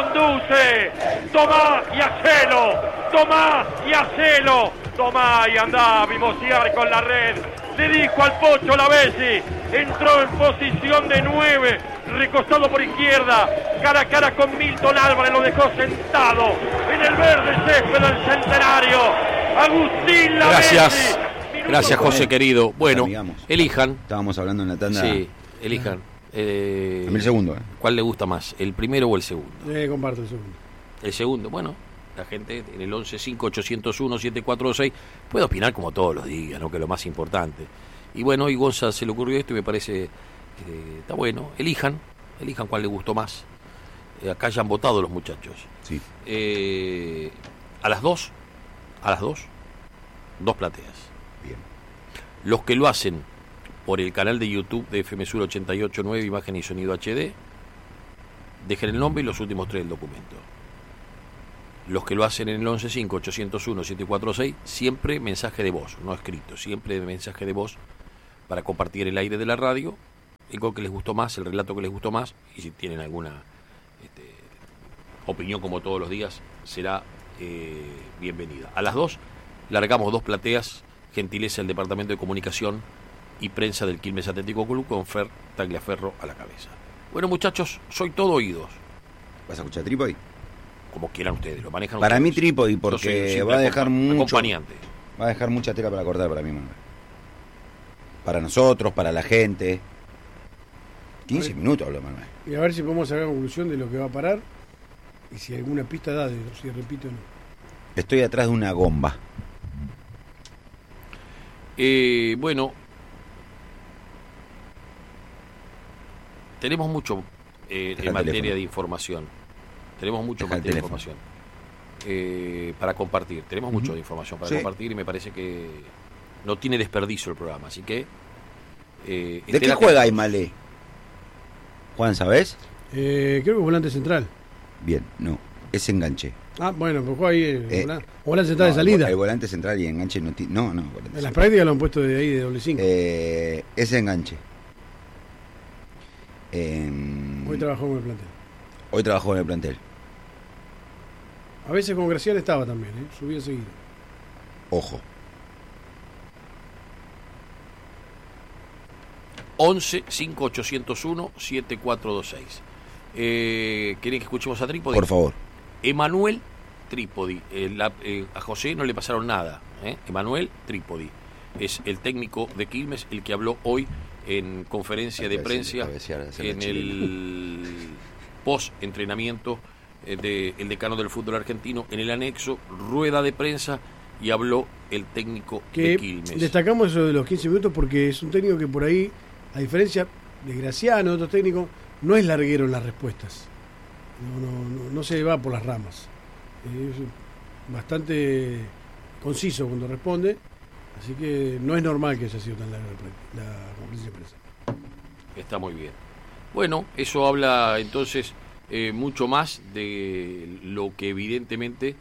conduce. Tomá y hacelo. Tomá y hacelo. Tomá y andá a mimosear con la red. Le dijo al Pocho Lavezzi. Entró en posición de 9. Recostado por izquierda. Cara a cara con Milton Álvarez. Lo dejó sentado en el verde césped del Centenario. Agustín Lavezzi. Gracias. Gracias, José querido. Bueno, elijan. Estábamos hablando en la tanda. Sí, elijan. A mí el segundo. ¿Cuál le gusta más? ¿El primero o el segundo? Comparto el segundo. El segundo, bueno, la gente en el 1158017426 puede opinar como todos los días, ¿no? Que es lo más importante. Y bueno, y Gonza se le ocurrió esto y me parece está bueno. Elijan cuál le gustó más. Acá ya han votado los muchachos. Sí. A las dos, dos plateas. Bien. Los que lo hacen por el canal de YouTube de FM Sur 889, imagen y sonido HD, dejen el nombre y los últimos 3 del documento. Los que lo hacen en el 1158017446, siempre mensaje de voz, no escrito, siempre mensaje de voz para compartir el aire de la radio, el gol que les gustó más, el relato que les gustó más, y si tienen alguna opinión como todos los días, será bienvenida. A las 2 largamos 2 plateas, gentileza del Departamento de Comunicación y Prensa del Quilmes Atlético Club con Fer Tagliaferro a la cabeza. Bueno, muchachos, soy todo oídos. ¿Vas a escuchar Trípodi? Como quieran ustedes, lo manejan para ustedes. mí Trípodi, porque va a dejar mucho, acompañante. Va a dejar mucha tela para cortar para mí, Manuel. Para nosotros, para la gente. 15 minutos habló Manuel. Y a ver si podemos sacar conclusión de lo que va a parar y si alguna pista da de si repito o no. Estoy atrás de una gomba. Bueno, tenemos mucho en materia de información. Tenemos mucho materia de información para compartir. Tenemos mucho de información para compartir y me parece que no tiene desperdicio el programa. Así que... ¿De qué juega Aymale? Juan, ¿sabés? Creo que volante central. Bien, no, es enganche. Ah, bueno, pues juega ahí volante central de salida. El volante central y enganche no. En las prácticas lo han puesto de ahí de doble 5. Es enganche. Hoy trabajó con el plantel. Hoy trabajó en el plantel. A veces con Gracial estaba también, subía seguido. Ojo. 1158017426. ¿Quieren que escuchemos a Trípodi? Por favor. Emanuel Trípodi. A José no le pasaron nada. Emanuel Trípodi. Es el técnico de Quilmes, el que habló hoy en conferencia de prensa en el post-entrenamiento del decano del fútbol argentino, en el anexo, rueda de prensa, y habló el técnico de Quilmes. Destacamos eso de los 15 minutos porque es un técnico que por ahí, a diferencia de Graciano, de otros técnicos, no es larguero en las respuestas. No se va por las ramas. Es bastante conciso cuando responde, así que no es normal que haya sido tan larga la conferencia de prensa. Está muy bien. Bueno, eso habla entonces mucho más de lo que evidentemente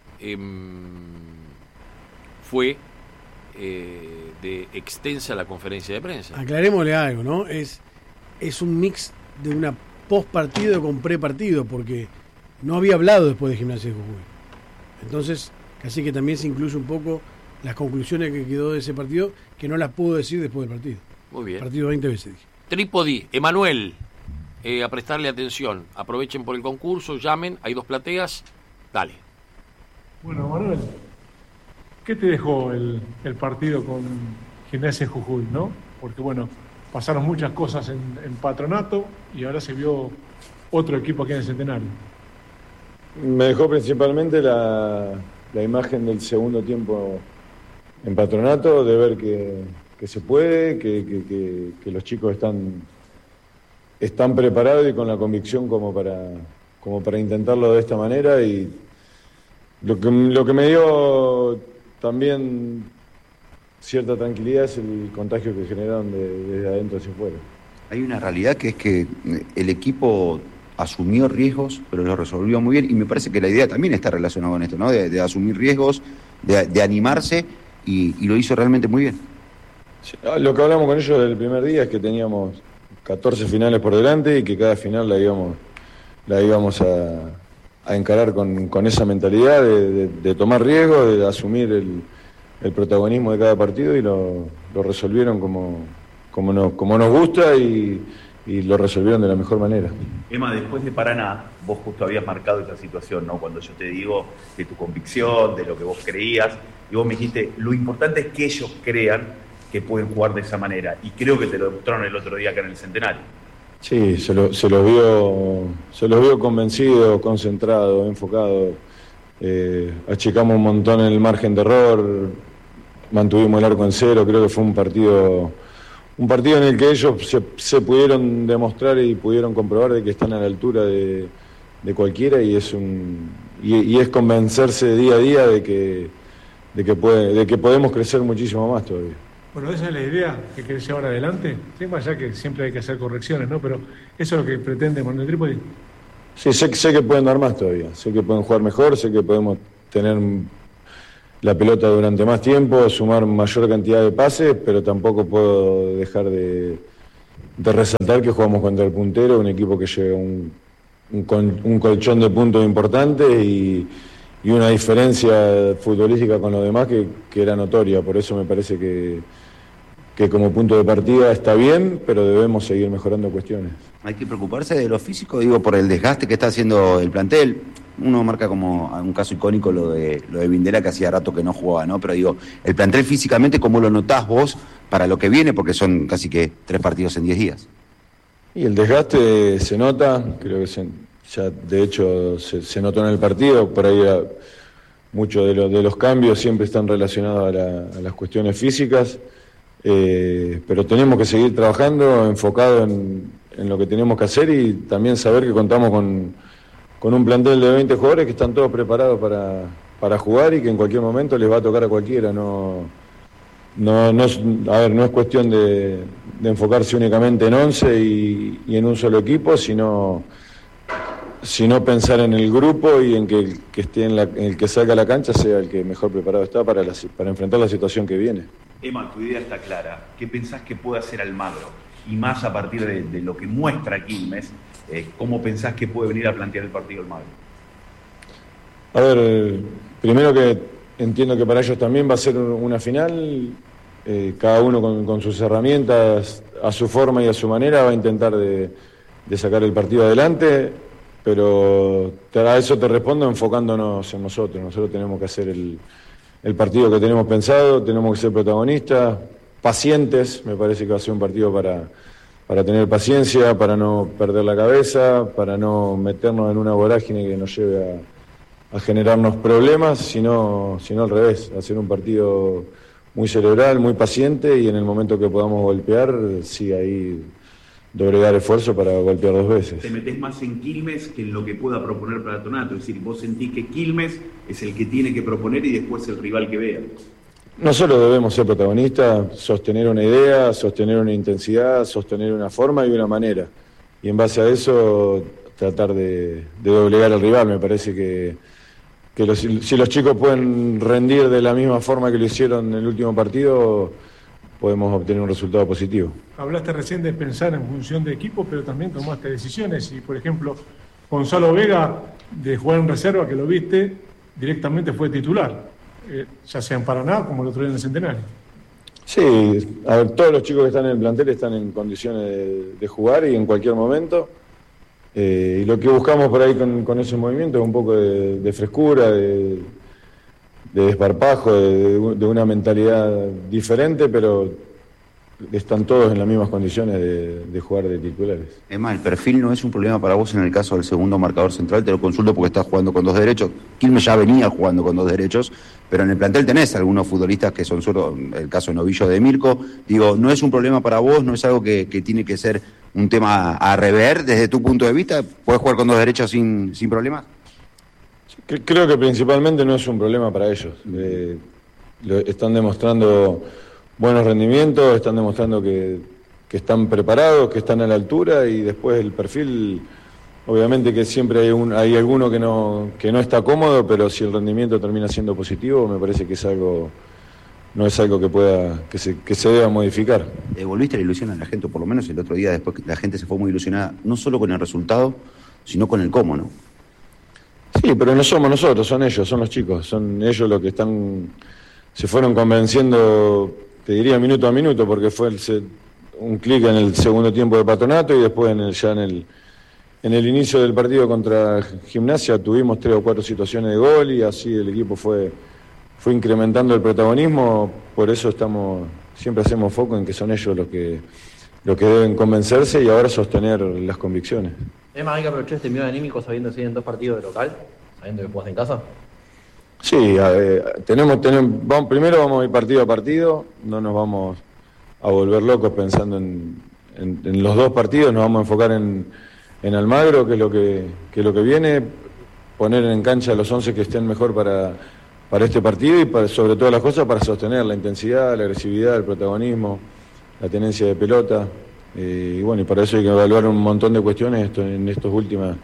fue de extensa la conferencia de prensa. Aclarémosle algo, ¿no? Es un mix de una post-partido con pre-partido, porque no había hablado después de Gimnasia de Jujuy. Entonces, casi que también se incluye un poco las conclusiones que quedó de ese partido, que no las pudo decir después del partido. Muy bien. Partido 20 veces dije. Trípodi, Emanuel, a prestarle atención. Aprovechen por el concurso, llamen, hay 2 plateas. Dale. Bueno, Manuel, ¿qué te dejó el partido con Gimnasia de Jujuy, no? Porque bueno, pasaron muchas cosas en Patronato y ahora se vio otro equipo aquí en el Centenario. Me dejó principalmente la imagen del segundo tiempo en Patronato, de ver que se puede, que los chicos están preparados y con la convicción como para intentarlo de esta manera, y lo que me dio también cierta tranquilidad es el contagio que generaron desde adentro hacia afuera. Hay una realidad que es que el equipo asumió riesgos, pero lo resolvió muy bien, y me parece que la idea también está relacionada con esto, ¿no? De asumir riesgos, de animarse, y lo hizo realmente muy bien. Sí, lo que hablamos con ellos del primer día es que teníamos 14 finales por delante y que cada final la íbamos encarar con esa mentalidad de tomar riesgo, de asumir el protagonismo de cada partido, y lo resolvieron como nos gusta y lo resolvieron de la mejor manera. Emma, después de Paraná, vos justo habías marcado esa situación, ¿no? Cuando yo te digo de tu convicción, de lo que vos creías, y vos me dijiste, lo importante es que ellos crean que pueden jugar de esa manera, y creo que te lo demostraron el otro día acá en el Centenario. Sí, se los vio convencidos, concentrados, enfocados. Achicamos un montón en el margen de error, mantuvimos el arco en cero. Creo que fue un partido en el que ellos se pudieron demostrar y pudieron comprobar de que están a la altura de cualquiera, y es convencerse día a día de que podemos crecer muchísimo más todavía. Bueno, esa es la idea que querés llevar adelante, sí, más allá que siempre hay que hacer correcciones, ¿no? Pero eso es lo que pretende Manuel Trípoli. Sí, sé que pueden dar más todavía, sé que pueden jugar mejor, sé que podemos tener la pelota durante más tiempo, sumar mayor cantidad de pases, pero tampoco puedo dejar de resaltar que jugamos contra el puntero, un equipo que lleva un colchón de puntos importantes y una diferencia futbolística con los demás que era notoria. Por eso me parece que como punto de partida está bien, pero debemos seguir mejorando cuestiones. Hay que preocuparse de lo físico, digo, por el desgaste que está haciendo el plantel. Uno marca como un caso icónico lo de Vindela, que hacía rato que no jugaba, ¿no? Pero digo, el plantel físicamente, ¿cómo lo notás vos para lo que viene? Porque son casi que 3 partidos en 10 días. Y el desgaste se nota, creo que ya de hecho se notó en el partido. Por ahí muchos de los cambios siempre están relacionados a las cuestiones físicas, pero tenemos que seguir trabajando, enfocados en lo que tenemos que hacer, y también saber que contamos con un plantel de 20 jugadores que están todos preparados para jugar y que en cualquier momento les va a tocar a cualquiera. No es cuestión de enfocarse únicamente en 11 y en un solo equipo, sino pensar en el grupo y en que el que esté el que salga a la cancha sea el que mejor preparado está para enfrentar la situación que viene. Emma, tu idea está clara. ¿Qué pensás que puede hacer Almagro? Y más a partir de lo que muestra Quilmes, ¿cómo pensás que puede venir a plantear el partido Almagro? A ver, primero que entiendo que para ellos también va a ser una final. Cada uno con sus herramientas, a su forma y a su manera, va a intentar de sacar el partido adelante, pero a eso te respondo enfocándonos en nosotros. Nosotros tenemos que hacer el partido que tenemos pensado, tenemos que ser protagonistas, pacientes. Me parece que va a ser un partido para tener paciencia, para no perder la cabeza, para no meternos en una vorágine que nos lleve a generarnos problemas, sino al revés, hacer un partido muy cerebral, muy paciente, y en el momento que podamos golpear, sí, ahí doblegar esfuerzo para golpear 2 veces. Te metés más en Quilmes que en lo que pueda proponer Patronato, es decir, vos sentís que Quilmes es el que tiene que proponer y después el rival que vea. Nosotros debemos ser protagonistas, sostener una idea, sostener una intensidad, sostener una forma y una manera, y en base a eso tratar de doblegar al rival. Me parece que si los chicos pueden rendir de la misma forma que lo hicieron en el último partido, podemos obtener un resultado positivo. Hablaste recién de pensar en función de equipo, pero también tomaste decisiones, y por ejemplo, Gonzalo Vega, de jugar en reserva, que lo viste, directamente fue titular, ya sea en Paraná como el otro día en el Centenario. Sí, a ver, todos los chicos que están en el plantel están en condiciones de jugar y en cualquier momento. Y lo que buscamos por ahí con ese movimiento es un poco de frescura, de desparpajo, de una mentalidad diferente, pero están todos en las mismas condiciones de jugar de titulares. Es más, el perfil no es un problema para vos en el caso del segundo marcador central. Te lo consulto porque estás jugando con 2 derechos. Quilmes ya venía jugando con 2 derechos, pero en el plantel tenés algunos futbolistas que son solo, el caso de Novillo, de Mirko. Digo, ¿no es un problema para vos? ¿No es algo que tiene que ser un tema a rever desde tu punto de vista? ¿Podés jugar con 2 derechos sin problemas? Creo que principalmente no es un problema para ellos. Están demostrando buenos rendimientos, están demostrando que están preparados, que están a la altura, y después el perfil, obviamente que siempre hay alguno que no está cómodo, pero si el rendimiento termina siendo positivo, me parece que no es algo que se deba modificar. Devolviste la ilusión a la gente, o por lo menos el otro día después la gente se fue muy ilusionada, no solo con el resultado, sino con el cómo, ¿no? Sí, pero no somos nosotros, son ellos, son los chicos, son ellos los que se fueron convenciendo, te diría minuto a minuto, porque fue un clic en el segundo tiempo de Patronato y después en el inicio del partido contra Gimnasia tuvimos 3 o 4 situaciones de gol y así el equipo fue incrementando el protagonismo. Por eso siempre hacemos foco en que son ellos los que deben convencerse y ahora sostener las convicciones. ¿Hay que aprovechar este miedo anímico sabiendo que siguen 2 partidos de local, sabiendo que jugás en casa? Sí, primero vamos a ir partido a partido, no nos vamos a volver locos pensando en los 2 partidos, nos vamos a enfocar en Almagro, que es lo que viene, poner en cancha los 11 que estén mejor para este partido y sobre todas las cosas para sostener la intensidad, la agresividad, el protagonismo, la tenencia de pelota. Y para eso hay que evaluar un montón de cuestiones en estas últimas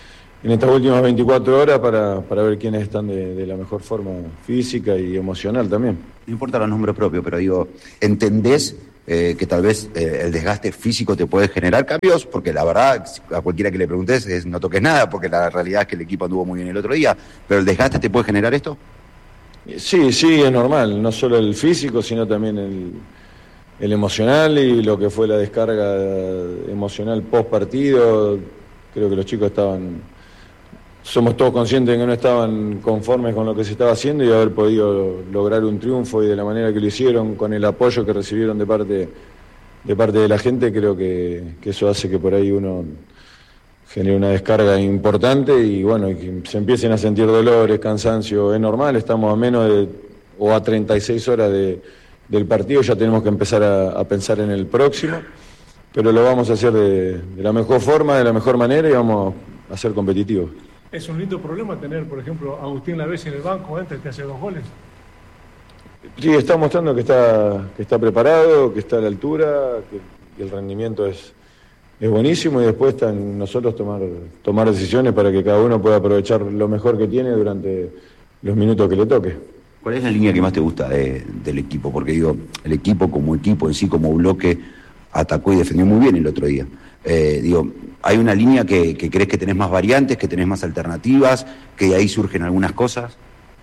24 horas para ver quiénes están de la mejor forma física y emocional también. No importa los nombres propios, pero digo, ¿entendés que tal vez el desgaste físico te puede generar cambios? Porque la verdad, a cualquiera que le preguntes, no toques nada, porque la realidad es que el equipo anduvo muy bien el otro día, pero ¿el desgaste te puede generar esto? Sí, es normal, no solo el físico, sino también el emocional y lo que fue la descarga emocional post partido. Creo que los chicos somos todos conscientes de que no estaban conformes con lo que se estaba haciendo y haber podido lograr un triunfo y de la manera que lo hicieron, con el apoyo que recibieron de parte de la gente, creo que eso hace que por ahí uno genere una descarga importante y que se empiecen a sentir dolores, cansancio. Es normal, estamos a menos o a 36 horas del partido, ya tenemos que empezar a pensar en el próximo, pero lo vamos a hacer de la mejor forma, de la mejor manera y vamos a ser competitivos. Es un lindo problema tener, por ejemplo, a Agustín Lavesi en el banco antes que hace 2 goles. Sí, está mostrando que está preparado, que está a la altura, que el rendimiento es buenísimo y después está en nosotros tomar decisiones para que cada uno pueda aprovechar lo mejor que tiene durante los minutos que le toque. ¿Cuál es la línea que más te gusta del equipo? Porque digo, el equipo en sí, como bloque, atacó y defendió muy bien el otro día. ¿Hay una línea que crees que tenés más variantes, que tenés más alternativas, que de ahí surgen algunas cosas?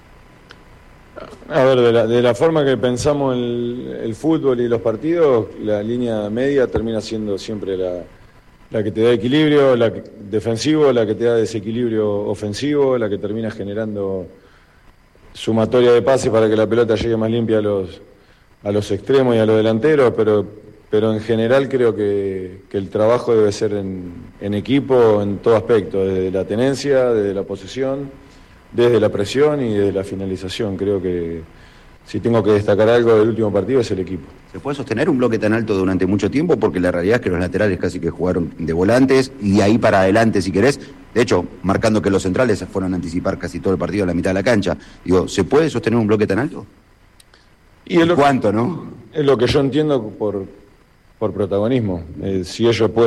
A ver, de la forma que pensamos el fútbol y los partidos, la línea media termina siendo siempre la que te da equilibrio, defensivo, la que te da desequilibrio ofensivo, la que termina generando sumatoria de pases para que la pelota llegue más limpia a los extremos y a los delanteros, pero en general creo que el trabajo debe ser en equipo en todo aspecto, desde la tenencia, desde la posesión, desde la presión y desde la finalización. Creo que si tengo que destacar algo del último partido es el equipo. ¿Se puede sostener un bloque tan alto durante mucho tiempo? Porque la realidad es que los laterales casi que jugaron de volantes y de ahí para adelante si querés. De hecho, marcando que los centrales se fueron a anticipar casi todo el partido a la mitad de la cancha. Digo, ¿se puede sostener un bloque tan alto? ¿Y cuánto, no? Es lo que yo entiendo por protagonismo. Si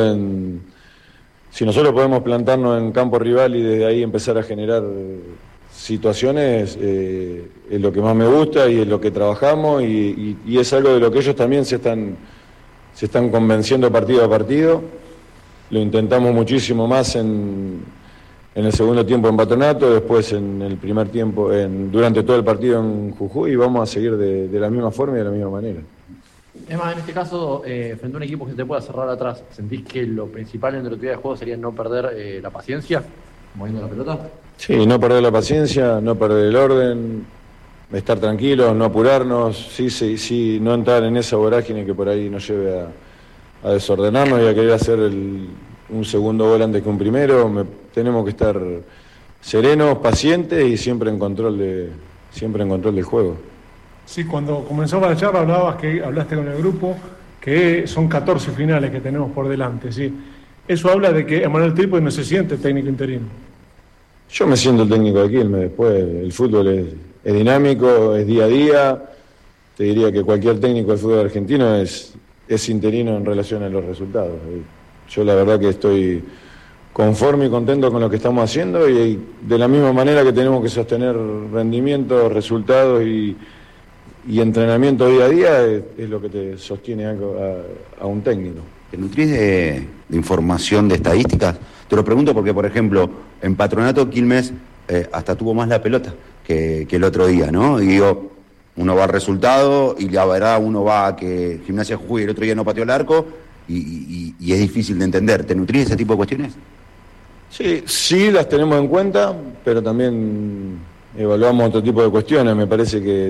nosotros podemos plantarnos en campo rival y desde ahí empezar a generar situaciones, es lo que más me gusta y es lo que trabajamos y es algo de lo que ellos también se están convenciendo partido a partido. Lo intentamos muchísimo más en el segundo tiempo en Patronato, después en el primer tiempo, durante todo el partido en Jujuy, y vamos a seguir de la misma forma y de la misma manera. Es más, en este caso, frente a un equipo que se te pueda cerrar atrás, ¿sentís que lo principal en la actividad de juego sería no perder la paciencia, moviendo la pelota? Sí, no perder la paciencia, no perder el orden, estar tranquilos, no apurarnos, sí, no entrar en esa vorágine que por ahí nos lleve a desordenarnos y a querer hacer un segundo gol antes que un primero. Tenemos que estar serenos, pacientes y siempre en control del juego. Sí, cuando comenzaba la charla hablaste con el grupo que son 14 finales que tenemos por delante, ¿sí? Eso habla de que Emanuel Trípode no se siente técnico interino. Yo me siento el técnico de Quilmes. Después el fútbol es dinámico, es día a día. Te diría que cualquier técnico del fútbol argentino es interino en relación a los resultados. Yo la verdad que estoy conforme y contento con lo que estamos haciendo y de la misma manera que tenemos que sostener rendimientos, resultados y entrenamiento día a día es lo que te sostiene a un técnico. ¿Te nutrís de información, de estadísticas? Te lo pregunto porque, por ejemplo, en Patronato Quilmes hasta tuvo más la pelota que el otro día, ¿no? Y digo, uno va al resultado y la verdad uno va a que Gimnasia Jujuy el otro día no pateó el arco y es difícil de entender. ¿Te nutrís ese tipo de cuestiones? Sí, las tenemos en cuenta, pero también evaluamos otro tipo de cuestiones. Me parece que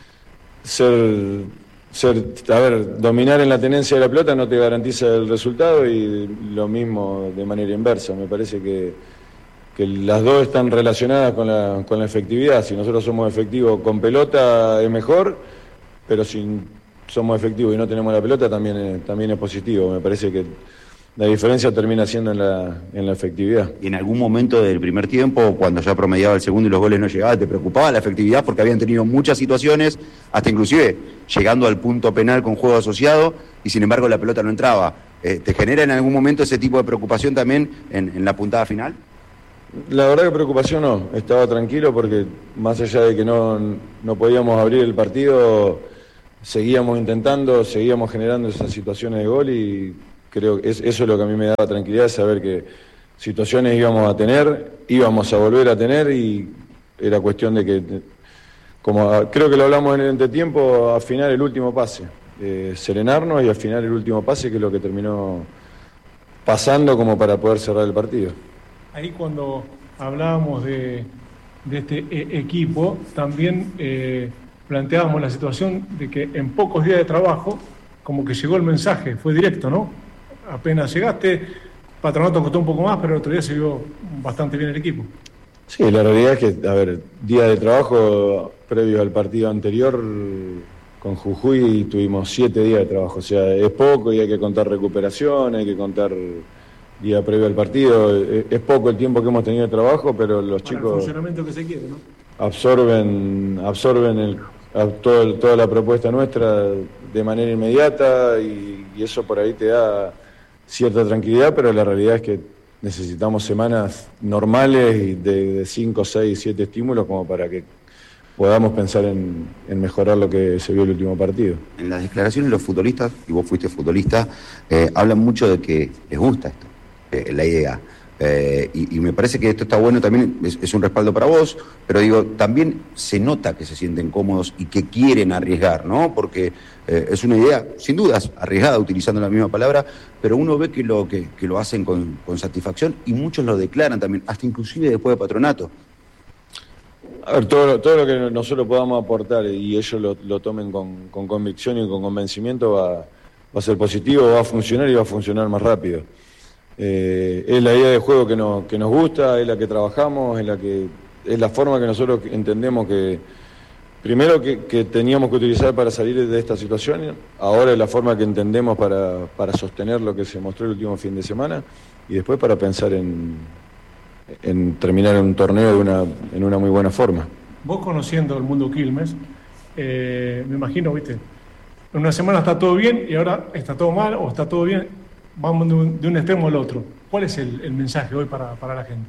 dominar en la tenencia de la pelota no te garantiza el resultado, y lo mismo de manera inversa. Me parece que las dos están relacionadas con la efectividad. Si nosotros somos efectivos con pelota es mejor, pero si somos efectivos y no tenemos la pelota también es positivo. Me parece que la diferencia termina siendo en la efectividad. ¿Y en algún momento del primer tiempo, cuando ya promediaba el segundo y los goles no llegaban, te preocupaba la efectividad? Porque habían tenido muchas situaciones, hasta inclusive llegando al punto penal con juego asociado, y sin embargo la pelota no entraba. ¿Te genera en algún momento ese tipo de preocupación también en la puntada final? La verdad que preocupación no, estaba tranquilo porque más allá de que no podíamos abrir el partido, seguíamos intentando, seguíamos generando esas situaciones de gol, y creo que eso es lo que a mí me daba tranquilidad, saber que situaciones íbamos a tener, íbamos a volver a tener, y era cuestión de que, como creo que lo hablamos en el entretiempo, afinar el último pase, serenarnos y afinar el último pase, que es lo que terminó pasando como para poder cerrar el partido. Ahí cuando hablábamos de este equipo, también planteábamos la situación de que en pocos días de trabajo, como que llegó el mensaje, fue directo, ¿no? Apenas llegaste, Patronato costó un poco más, pero el otro día se vio bastante bien el equipo. Sí, la realidad es que, día de trabajo previo al partido anterior con Jujuy tuvimos 7 días de trabajo, o sea, es poco y hay que contar recuperación, hay que contar día previo al partido, es poco el tiempo que hemos tenido de trabajo, pero los chicos... El funcionamiento que se quiere, ¿no? Absorben toda la propuesta nuestra de manera inmediata, y eso por ahí te da cierta tranquilidad, pero la realidad es que necesitamos semanas normales y de 5, 6, 7 estímulos como para que podamos pensar en mejorar lo que se vio el último partido. En las declaraciones los futbolistas, y vos fuiste futbolista, hablan mucho de que les gusta esto, la idea. Y me parece que esto está bueno también, es un respaldo para vos, pero digo, también se nota que se sienten cómodos y que quieren arriesgar, ¿no? Porque es una idea, sin dudas, arriesgada, utilizando la misma palabra, pero uno ve que lo hacen con satisfacción, y muchos lo declaran también, hasta inclusive después de Patronato. A ver, todo lo que nosotros podamos aportar y ellos lo tomen con convicción y con convencimiento va a ser positivo, va a funcionar y va a funcionar más rápido. Es la idea de juego que nos gusta, es la que trabajamos, es la forma que nosotros entendemos que primero que teníamos que utilizar para salir de esta situación, ahora es la forma que entendemos para sostener lo que se mostró el último fin de semana, y después para pensar en terminar un torneo en una muy buena forma. Vos conociendo el mundo Quilmes, me imagino, viste, en una semana está todo bien y ahora está todo mal o está todo bien, vamos de un extremo al otro. ¿Cuál es el mensaje hoy para la gente?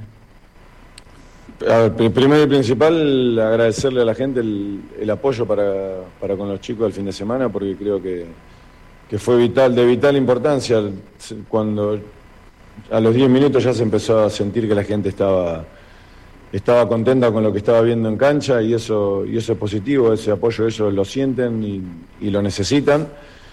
A ver, primero y principal, agradecerle a la gente el apoyo para con los chicos el fin de semana, porque creo que fue de vital importancia. Cuando a los 10 minutos ya se empezó a sentir que la gente estaba contenta con lo que estaba viendo en cancha, y eso es positivo, ese apoyo ellos lo sienten y lo necesitan,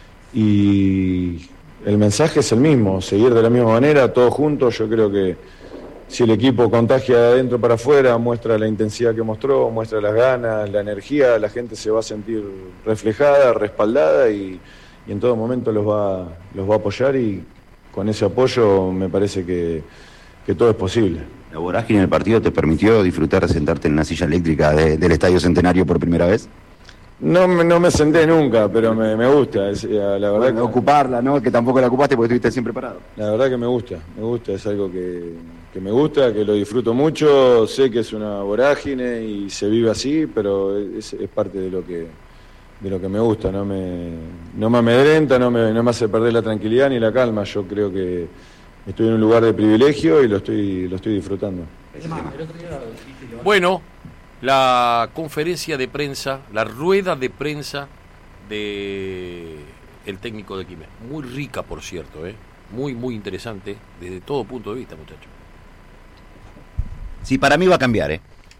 y el mensaje es el mismo, seguir de la misma manera, todos juntos. Yo creo que si el equipo contagia de adentro para afuera, muestra la intensidad que mostró, muestra las ganas, la energía, la gente se va a sentir reflejada, respaldada, y en todo momento los va a apoyar, y con ese apoyo me parece que todo es posible. ¿La vorágine del partido te permitió disfrutar de sentarte en la silla eléctrica del Estadio Centenario por primera vez? No me senté nunca, pero me gusta. La verdad, bueno, que ocuparla, ¿no? Que tampoco la ocupaste porque estuviste siempre parado. La verdad que me gusta, es algo que me gusta, que lo disfruto mucho. Sé que es una vorágine y se vive así, pero es parte de lo que me gusta. No me amedrenta, no me hace perder la tranquilidad ni la calma. Yo creo que estoy en un lugar de privilegio y lo estoy disfrutando. Bueno, la conferencia de prensa, la rueda de prensa de el técnico de Quilmes, muy rica, por cierto, muy interesante desde todo punto de vista, muchachos. Sí, para mí va a cambiar,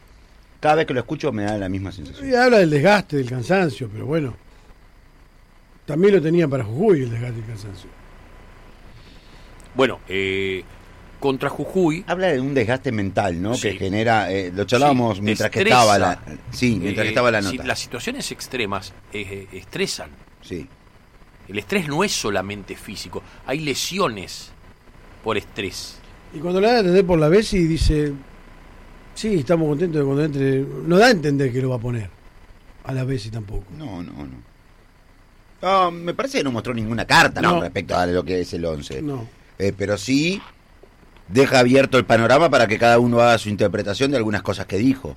cada vez que lo escucho me da la misma sensación. Y habla del desgaste, del cansancio, pero bueno, también lo tenía para Jujuy el desgaste y el cansancio. Bueno, contra Jujuy... Habla de un desgaste mental, ¿no? Sí. Que genera, lo charlábamos Sí, mientras que estresa. estaba la... Sí, mientras que estaba la nota. Las situaciones extremas estresan. Sí. El estrés no es solamente físico, hay lesiones por estrés. Y cuando le da a entender por la vez y dice, sí, estamos contentos de cuando entre, no da a entender que lo va a poner a la vez y tampoco. No. No, me parece que no mostró ninguna carta No. con respecto a lo que es el 11. No. Pero sí deja abierto el panorama para que cada uno haga su interpretación de algunas cosas que dijo.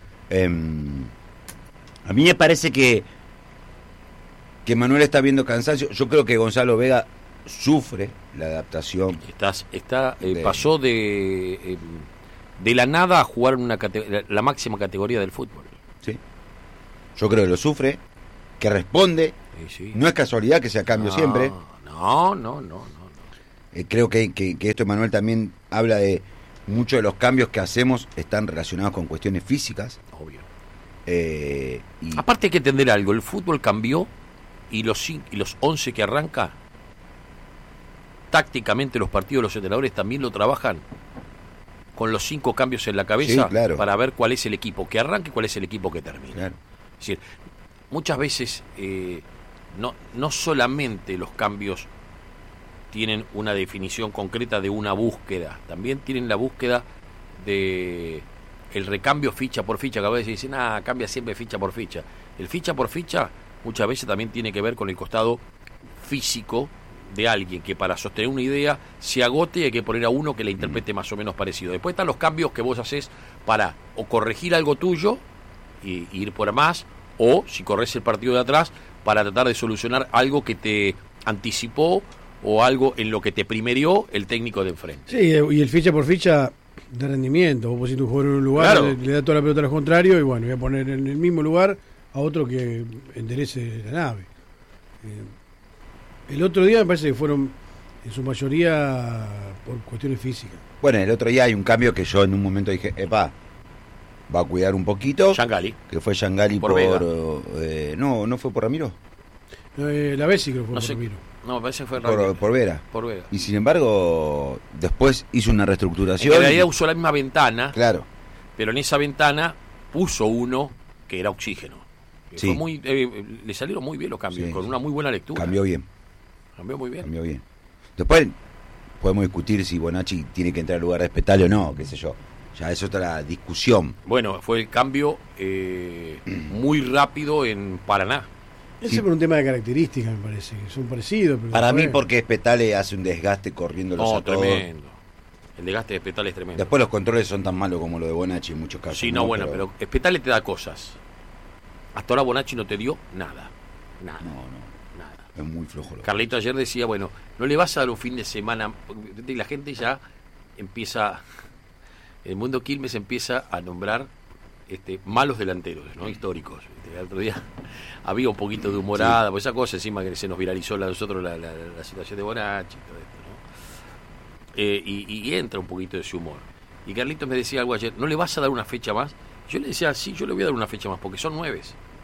A mí me parece que Manuel está viendo cansancio. Yo creo que Gonzalo Vega sufre la adaptación. Pasó de la nada a jugar en la máxima categoría del fútbol. Sí. Yo creo que lo sufre, que responde. Sí. No es casualidad que sea cambio siempre. No. Creo que esto, Manuel, también habla de muchos de los cambios que hacemos están relacionados con cuestiones físicas. Obvio. Y Aparte hay que entender algo, el fútbol cambió y los 11 que arranca, tácticamente los partidos de los entrenadores también lo trabajan con los 5 cambios en la cabeza, sí, claro, para ver cuál es el equipo que arranca y cuál es el equipo que termina. Claro. Es decir, muchas veces no solamente los cambios tienen una definición concreta de una búsqueda, también tienen la búsqueda de el recambio ficha por ficha, que a veces dicen, cambia siempre ficha por ficha. El ficha por ficha muchas veces también tiene que ver con el costado físico de alguien que para sostener una idea se agote y hay que poner a uno que la interprete más o menos parecido. Después están los cambios que vos haces para o corregir algo tuyo y ir por más, o si corres el partido de atrás para tratar de solucionar algo que te anticipó o algo en lo que te primerió el técnico de enfrente. Sí, y el ficha por ficha de rendimiento. Vos pusiste un jugador en un lugar, Claro. le da toda la pelota a los contrarios y bueno, voy a poner en el mismo lugar a otro que enderece la nave. El otro día me parece que fueron en su mayoría por cuestiones físicas. bueno, el otro día hay un cambio que yo en un momento dije, va a cuidar un poquito. Shangali. Que fue Shangali Por Vega. no fue por Ramiro. La vez sí creo que fue No por sé. Ramiro. No, me parece que fue Ramiro. Por Vera. Por Vega. Y sin embargo, después hizo una En reestructuración. realidad usó la misma ventana, Claro. pero en esa ventana puso uno que era oxígeno. Sí. Fue muy, le salieron muy bien los cambios, Sí, con sí. una muy buena lectura. Cambió bien. Cambió muy bien. Cambió bien. Después podemos discutir si Bonacci tiene que entrar al lugar de Spetale o no, qué sé yo. Ya es otra discusión. Bueno, fue el cambio muy rápido en Paraná. Ese por un tema de características, me parece, que son parecidos. Pero Para mí, después- porque Spetale hace un desgaste corriéndolos No, a todos. tremendo. El desgaste de Espetale es tremendo. Después los controles son tan malos como lo de Bonacci en muchos casos. Sí, no, bueno, pero Espetale te da cosas. Hasta ahora Bonacci no te dio nada. Nada. Nada. Es muy flojo. Carlito ayer decía, bueno, no le vas a dar un fin de semana. Y la gente ya empieza, el mundo Quilmes empieza a nombrar malos delanteros, ¿no? Históricos. El otro día había un poquito de humorada, pues esa cosa encima que se nos viralizó a nosotros la situación de Bonacci y todo esto, ¿no? Y entra un poquito de ese humor. Y Carlitos me decía algo ayer, ¿no le vas a dar una fecha más? Yo le decía, sí, yo le voy a dar una fecha más, porque son 9.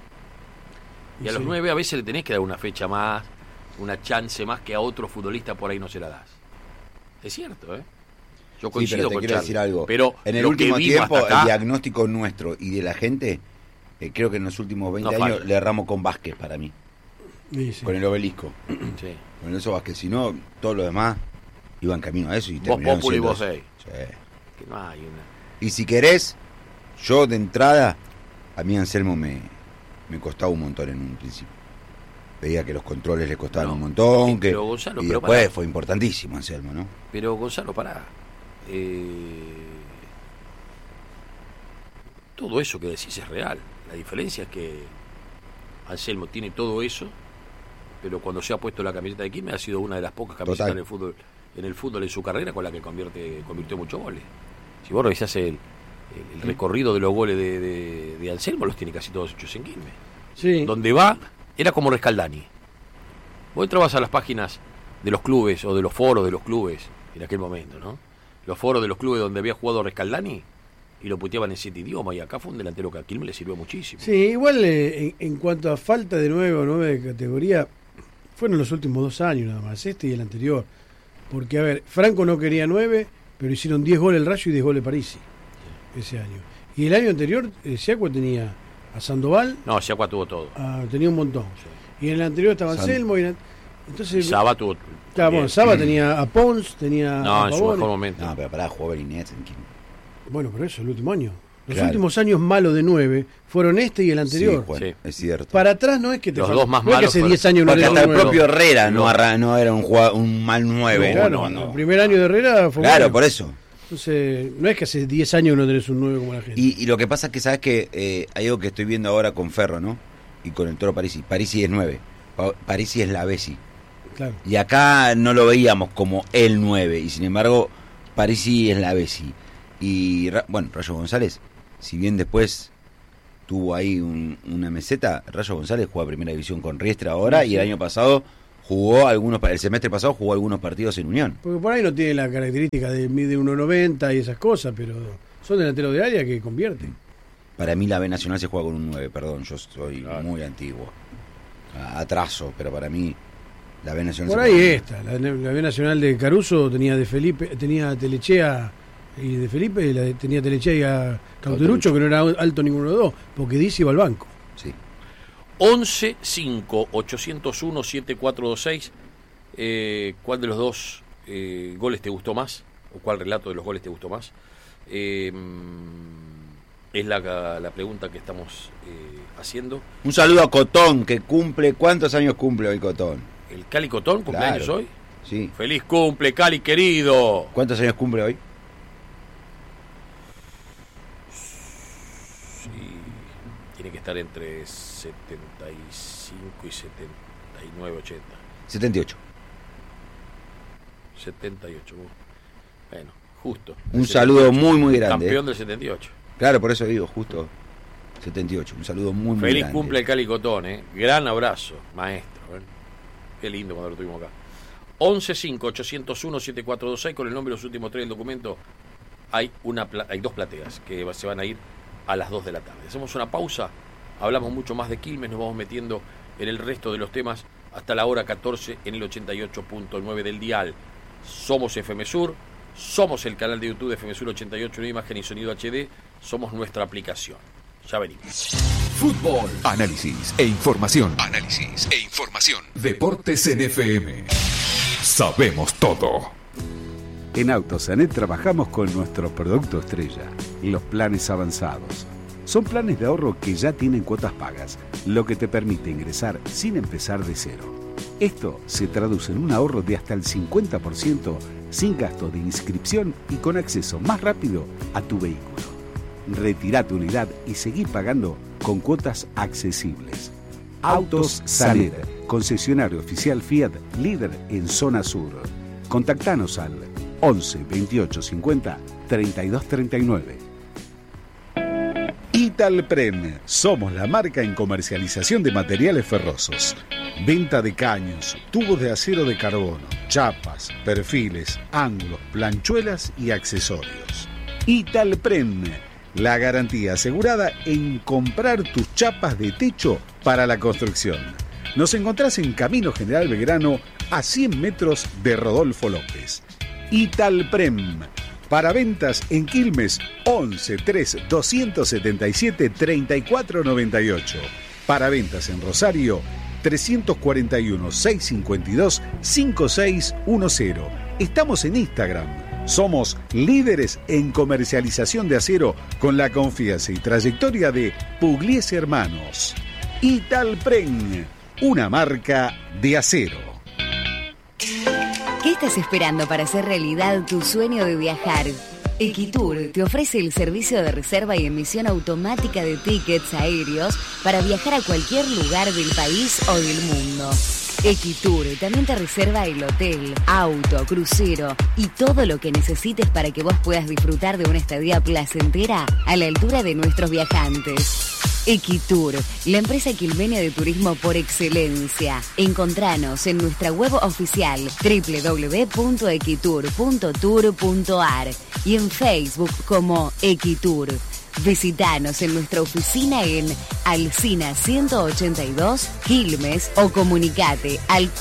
Y a los 9 a veces le tenés que dar una fecha más, una chance más que a otro futbolista por ahí no se la das. Es cierto, ¿eh? Yo Sí, coincido pero te con quiero Charlie, decir algo. pero en el lo último que vimos tiempo, hasta acá, el diagnóstico nuestro y de la gente, creo que en los últimos 20 No años falla. le erramos con Vázquez para mí. Sí, sí. Con el obelisco. sí. Con eso Vázquez. Si no, todos los demás iban camino a eso y Vos terminaron Populi, siendo vos eso. seis. Sí. Que no hay una... Y si querés, yo de entrada, a mí Anselmo me costaba un montón en un principio. Veía que los controles le costaban No, un montón, que pero Gonzalo, y pero después pará. fue importantísimo Anselmo, ¿no? Pero Gonzalo, pará. Todo eso que decís es real. La diferencia es que Anselmo tiene todo eso, pero cuando se ha puesto la camiseta de Quilmes ha sido una de las pocas camisetas Total. en el fútbol en su carrera con la que convirtió muchos goles. Si vos revisás el recorrido de los goles de Anselmo, los tiene casi todos hechos en Quilmes. Sí. Donde va, era como Rescaldani. Vos entrabas a las páginas de los clubes o de los foros de los clubes en aquel momento, ¿no? Los foros de los clubes donde había jugado Rescaldani, y lo puteaban en 7 idiomas, y acá fue un delantero que a Quilmes le sirvió muchísimo. Sí, igual en cuanto a falta de 9 o 9 de categoría, fueron los últimos 2 años nada más, este y el anterior. Porque, a ver, Franco no quería 9, pero hicieron 10 goles el Rayo y 10 goles Parisi ese año. Y el año anterior, Siacua tenía a Sandoval. No, Siacua tuvo todo. Tenía un montón. Sí. Y en el anterior estaba Anselmo. Entonces, Saba tuvo. Claro, bueno, Saba tenía a Pons, tenía no, a en su mejor momento. No, pero pará, jugó Belinets en Quilmes. Bueno, pero eso, el último año. Los claro. últimos años malos de 9 fueron este y el anterior. Sí, Juan, sí. Es cierto. Para atrás no es que te los dos más malos. No es que hace 10 años no porque era hasta un el 9. propio Herrera no era un mal 9. Claro, el primer año de Herrera fue claro, bueno. por eso. Entonces, no es que hace 10 años no tenés un 9 como la gente. Y lo que pasa es que sabes que hay algo que estoy viendo ahora con Ferro, ¿no? Y con el Toro Parisi. Parisi es 9. Parisi es la Bessi. Claro. Y acá no lo veíamos como el 9. Y sin embargo, Parisi es la Bessi. Y bueno, Rayo González, si bien después tuvo ahí una meseta, Rayo González juega Primera División con Riestra ahora, sí. Y el año pasado el semestre pasado jugó algunos partidos en Unión. Porque por ahí no tiene la característica de mide 1.90 y esas cosas, pero son delanteros de área que convierten. Para mí la B Nacional se juega con un 9, perdón, yo soy muy antiguo. Atraso, pero para mí la B Nacional por se ahí juega. la B Nacional de Caruso tenía de Felipe, tenía Telechea y de Felipe tenía Telechea y a Cauterucho, que no era alto ninguno de los dos, porque Dice iba al banco. Sí. 11 5 801 7426. ¿Cuál de los dos goles te gustó más? ¿O cuál relato de los goles te gustó más? Es la pregunta que estamos haciendo. Un saludo a Cotón, que cumple. ¿Cuántos años cumple hoy Cotón? ¿El Cali Cotón cumpleaños hoy? Sí. ¡Feliz cumple, Cali querido! ¿Cuántos años cumple hoy? Tiene que estar entre 75 y 79, 80. 78. 78. Bueno, justo. Un saludo muy grande. Campeón del 78. Claro, por eso digo, justo 78. Un saludo muy grande. Feliz cumple el Cali Cotón, Gran abrazo, maestro. Qué lindo cuando lo tuvimos acá. 11 5 801 7426 con el nombre y los últimos 3 del documento. Hay 2 plateas que se van a ir a las 2 de la tarde. Hacemos una pausa, hablamos mucho más de Quilmes, nos vamos metiendo en el resto de los temas hasta la hora 14 en el 88.9 del dial. Somos FM Sur, somos el canal de YouTube de FM Sur 88 en imagen y sonido HD, somos nuestra aplicación. Ya venimos. Fútbol, análisis e información. Análisis e información. Deportes en FM. Sabemos todo. En Autosanet trabajamos con nuestro producto estrella, los planes avanzados. Son planes de ahorro que ya tienen cuotas pagas, lo que te permite ingresar sin empezar de cero. Esto se traduce en un ahorro de hasta el 50% sin gasto de inscripción y con acceso más rápido a tu vehículo. Retirá tu unidad y seguí pagando con cuotas accesibles. Autos Sanet, concesionario oficial Fiat, líder en zona sur. Contactanos al 11 28 50 32 39. Italpren, somos la marca en comercialización de materiales ferrosos. Venta de caños, tubos de acero de carbono, chapas, perfiles, ángulos, planchuelas y accesorios. Italpren, la garantía asegurada en comprar tus chapas de techo para la construcción. Nos encontrás en Camino General Belgrano, a 100 metros de Rodolfo López. Italprem. Para ventas en Quilmes, 11 3 277 3498. Para ventas en Rosario, 341 652 5610. Estamos en Instagram. Somos líderes en comercialización de acero con la confianza y trayectoria de Pugliese Hermanos. Italprem, una marca de acero. ¿Qué estás esperando para hacer realidad tu sueño de viajar? Equitour te ofrece el servicio de reserva y emisión automática de tickets aéreos para viajar a cualquier lugar del país o del mundo. Equitour también te reserva el hotel, auto, crucero y todo lo que necesites para que vos puedas disfrutar de una estadía placentera a la altura de nuestros viajantes. Equitur, la empresa quilmenia de turismo por excelencia. Encontranos en nuestra web oficial www.equitur.tour.ar y en Facebook como Equitur. Visítanos en nuestra oficina en Alsina 182, Quilmes, o comunicate al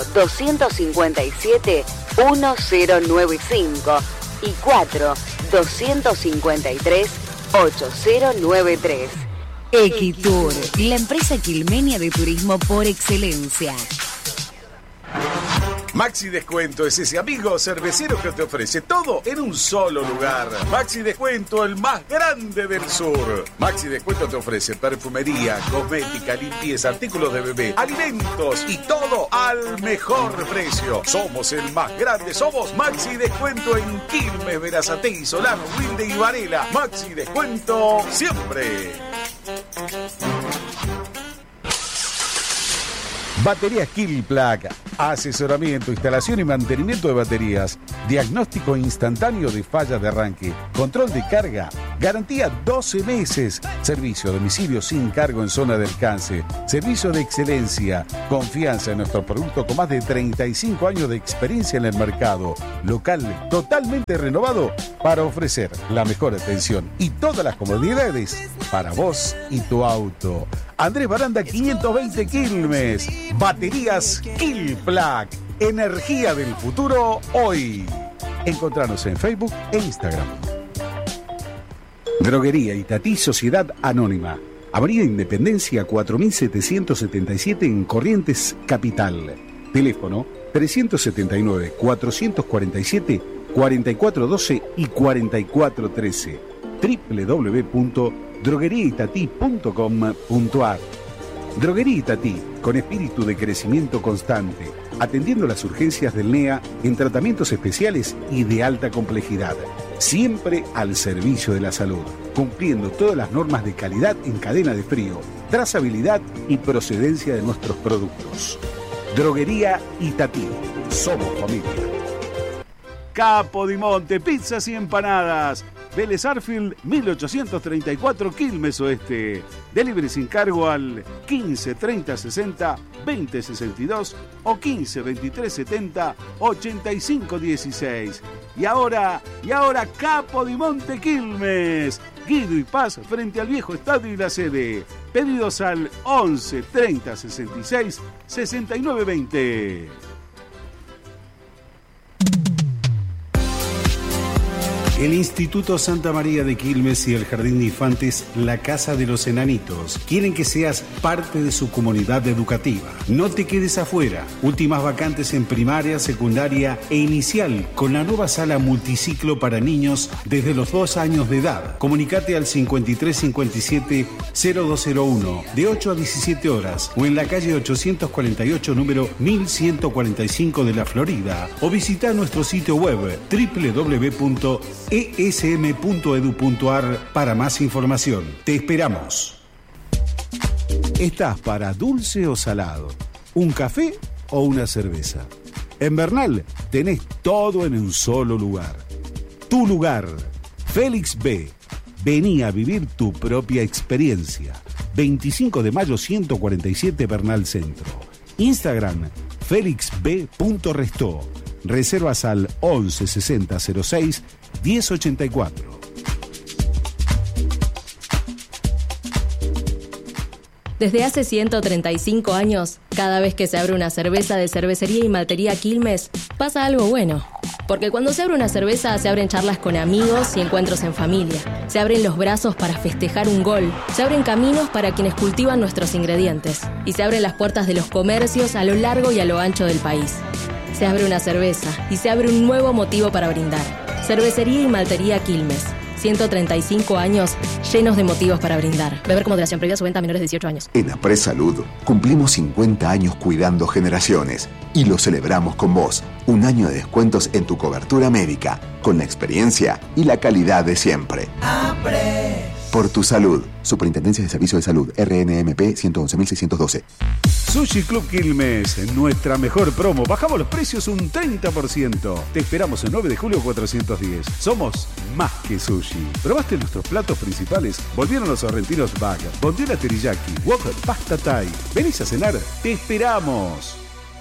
4-257-1095 y 4-253-8093. Equitur, la empresa quilmenia de turismo por excelencia. Maxi Descuento es ese amigo cervecero que te ofrece todo en un solo lugar. Maxi Descuento, el más grande del sur. Maxi Descuento te ofrece perfumería, cosmética, limpieza, artículos de bebé, alimentos y todo al mejor precio. Somos el más grande, somos Maxi Descuento en Quilmes, Berazategui, Solano, Wilde y Varela. Maxi Descuento siempre. Baterías Killplug, asesoramiento, instalación y mantenimiento de baterías, diagnóstico instantáneo de fallas de arranque, control de carga, garantía 12 meses, servicio a domicilio sin cargo en zona de alcance, servicio de excelencia, confianza en nuestro producto con más de 35 años de experiencia en el mercado, local totalmente renovado para ofrecer la mejor atención y todas las comodidades para vos y tu auto. Andrés Baranda 520 Quilmes. Baterías Killplug. Energía del futuro hoy. Encontranos en Facebook e Instagram. Droguería Itatí Sociedad Anónima. Avenida Independencia 4777 en Corrientes Capital. Teléfono 379-447-4412 y 4413. www.drogueriaitatí.com.ar. Droguería Itatí, con espíritu de crecimiento constante, atendiendo las urgencias del NEA en tratamientos especiales y de alta complejidad, siempre al servicio de la salud, cumpliendo todas las normas de calidad en cadena de frío, trazabilidad y procedencia de nuestros productos. Droguería Itatí, somos familia. Capodimonte, pizzas y empanadas. Vélez Arfield, 1834 Quilmes Oeste. Delivery sin cargo al 15 30 60 20 62 o 15 23 70 85 16. Y ahora Capodimonte Quilmes. Guido y Paz frente al viejo estadio y la sede. Pedidos al 11 30 66 69 20. El Instituto Santa María de Quilmes y el Jardín de Infantes La Casa de los Enanitos quieren que seas parte de su comunidad educativa. No te quedes afuera. Últimas vacantes en primaria, secundaria e inicial con la nueva sala multiciclo para niños desde los 2 años de edad. Comunicate al 5357-0201 de 8 a 17 horas o en la calle 848 número 1145 de la Florida o visita nuestro sitio web www.esm.edu.ar para más información. Te esperamos. ¿Estás para dulce o salado? ¿Un café o una cerveza? En Bernal tenés todo en un solo lugar. Tu lugar, Félix B. Vení a vivir tu propia experiencia. 25 de mayo 147 Bernal Centro. Instagram, felixb.restó. Reservas al 11 60 06 1084. Desde hace 135 años, cada vez que se abre una cerveza de Cervecería y Maltería Quilmes, pasa algo bueno. Porque cuando se abre una cerveza, se abren charlas con amigos y encuentros en familia. Se abren los brazos para festejar un gol. Se abren caminos para quienes cultivan nuestros ingredientes. Y se abren las puertas de los comercios a lo largo y a lo ancho del país. Se abre una cerveza y se abre un nuevo motivo para brindar. Cervecería y Maltería Quilmes. 135 años llenos de motivos para brindar. Beber con moderación, previa su venta a menores de 18 años. En Apres Salud cumplimos 50 años cuidando generaciones y lo celebramos con vos. Un año de descuentos en tu cobertura médica, con la experiencia y la calidad de siempre. Apres. Por tu salud. Superintendencia de Servicios de Salud. RNMP 111.612. Sushi Club Quilmes, nuestra mejor promo. Bajamos los precios un 30%. Te esperamos el 9 de julio 410. Somos más que sushi. ¿Probaste nuestros platos principales? Volvieron los sorrentinos bag, bondiola teriyaki, wok, pasta thai. ¿Venís a cenar? ¡Te esperamos!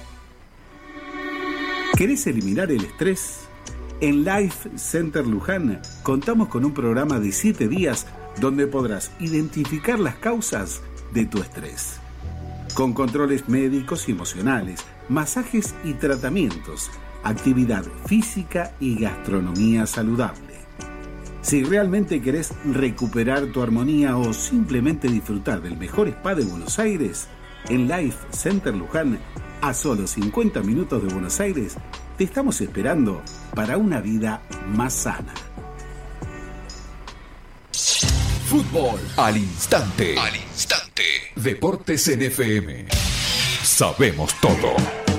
¿Querés eliminar el estrés? En Life Center Luján contamos con un programa de 7 días donde podrás identificar las causas de tu estrés. Con controles médicos y emocionales, masajes y tratamientos, actividad física y gastronomía saludable. Si realmente querés recuperar tu armonía o simplemente disfrutar del mejor spa de Buenos Aires, en Life Center Luján, a solo 50 minutos de Buenos Aires, te estamos esperando para una vida más sana. Fútbol al instante. Al instante. Deportes en FM. Sabemos todo.